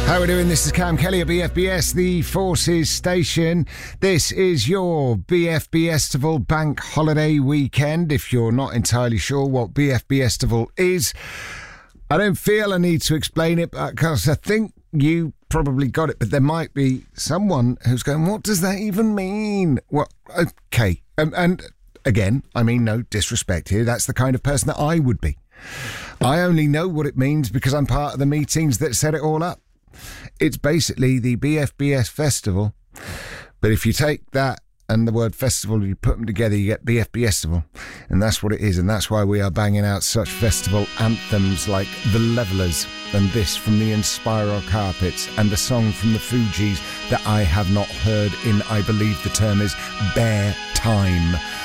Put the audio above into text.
How are we doing? This is Cam Kelly at BFBS, the Forces Station. This is your BFBStival Bank Holiday Weekend. If you're not entirely sure what BFBStival is, I don't feel I need to explain it because I think you probably got it, but there might be someone who's going, what does that even mean? Well, okay. And again, I mean no disrespect here. That's the kind of person that I would be. I only know what it means because I'm part of the meetings that set it all up. It's basically the BFBS festival, but if you take that and the word festival, you put them together, you get BFBStival, and that's what it is, and that's why we are banging out such festival anthems like The Levellers and this from the Inspiral Carpets and a song from the Fugees that I have not heard in, I believe the term is, bare time.